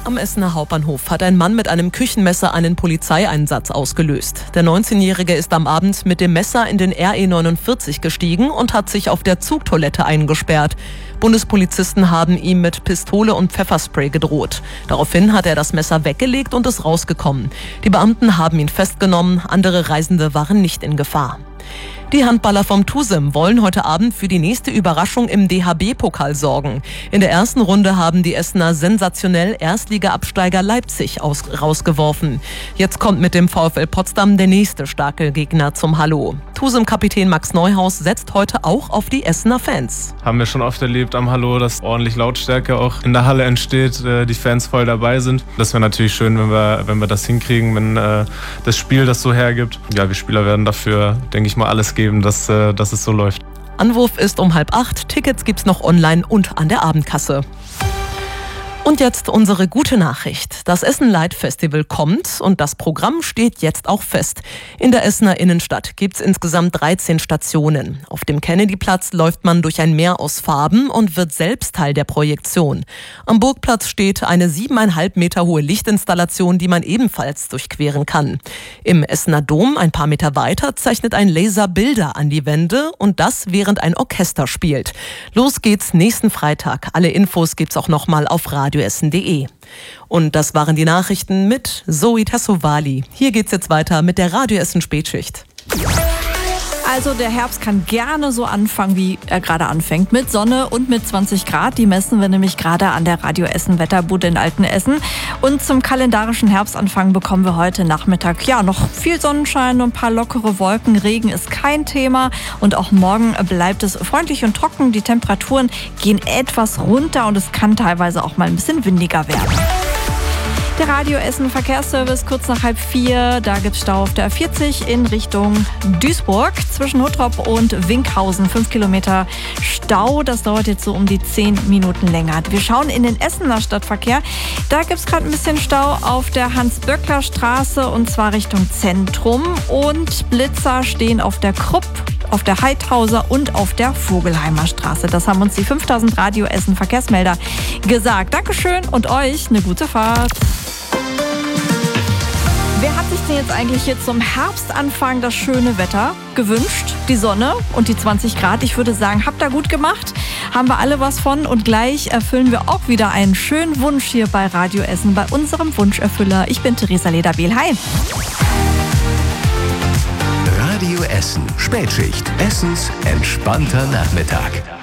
Am Essener Hauptbahnhof hat ein Mann mit einem Küchenmesser einen Polizeieinsatz ausgelöst. Der 19-Jährige ist am Abend mit dem Messer in den RE 49 gestiegen und hat sich auf der Zugtoilette eingesperrt. Bundespolizisten haben ihm mit Pistole und Pfefferspray gedroht. Daraufhin hat er das Messer weggelegt und ist rausgekommen. Die Beamten haben ihn festgenommen, andere Reisende waren nicht in Gefahr. Die Handballer vom TuSim wollen heute Abend für die nächste Überraschung im DHB-Pokal sorgen. In der ersten Runde haben die Essener sensationell Erstliga-Absteiger Leipzig rausgeworfen. Jetzt kommt mit dem VfL Potsdam der nächste starke Gegner zum Hallo. TuSim-Kapitän Max Neuhaus setzt heute auch auf die Essener Fans. Haben wir schon oft erlebt am Hallo, dass ordentlich Lautstärke auch in der Halle entsteht, die Fans voll dabei sind. Das wäre natürlich schön, wenn wir das hinkriegen, wenn das Spiel das so hergibt. Ja, wir Spieler werden dafür, denke ich mal, alles geben, dass es so läuft. Anwurf ist um 7:30. Tickets gibt's noch online und an der Abendkasse. Und jetzt unsere gute Nachricht. Das Essen Light Festival kommt und das Programm steht jetzt auch fest. In der Essener Innenstadt gibt's insgesamt 13 Stationen. Auf dem Kennedyplatz läuft man durch ein Meer aus Farben und wird selbst Teil der Projektion. Am Burgplatz steht eine 7,5 Meter hohe Lichtinstallation, die man ebenfalls durchqueren kann. Im Essener Dom, ein paar Meter weiter, zeichnet ein Laser Bilder an die Wände und das, während ein Orchester spielt. Los geht's nächsten Freitag. Alle Infos gibt's auch nochmal auf radioessen.de. Und das waren die Nachrichten mit Zoe Tassovali. Hier geht's jetzt weiter mit der Radio Essen Spätschicht. Also der Herbst kann gerne so anfangen, wie er gerade anfängt, mit Sonne und mit 20 Grad. Die messen wir nämlich gerade an der Radio Essen Wetterbude in Altenessen. Und zum kalendarischen Herbstanfang bekommen wir heute Nachmittag noch viel Sonnenschein und ein paar lockere Wolken. Regen ist kein Thema und auch morgen bleibt es freundlich und trocken. Die Temperaturen gehen etwas runter und es kann teilweise auch mal ein bisschen windiger werden. Der Radio Essen Verkehrsservice kurz nach 3:30. Da gibt's Stau auf der 40 in Richtung Duisburg zwischen Hottrop und Winkhausen. 5 Kilometer Stau. Das dauert jetzt so um die 10 Minuten länger. Wir schauen in den Essener Stadtverkehr. Da gibt's gerade ein bisschen Stau auf der Hans-Böckler-Straße und zwar Richtung Zentrum. Und Blitzer stehen auf der Krupp, auf der Heidhauser und auf der Vogelheimer Straße. Das haben uns die 5000 Radio Essen Verkehrsmelder gesagt. Dankeschön und euch eine gute Fahrt. Wer hat sich denn jetzt eigentlich hier zum Herbstanfang das schöne Wetter gewünscht? Die Sonne und die 20 Grad. Ich würde sagen, habt ihr gut gemacht. Haben wir alle was von. Und gleich erfüllen wir auch wieder einen schönen Wunsch hier bei Radio Essen, bei unserem Wunscherfüller. Ich bin Theresa Lederbehl. Hi. Radio Essen Spätschicht. Essens entspannter Nachmittag.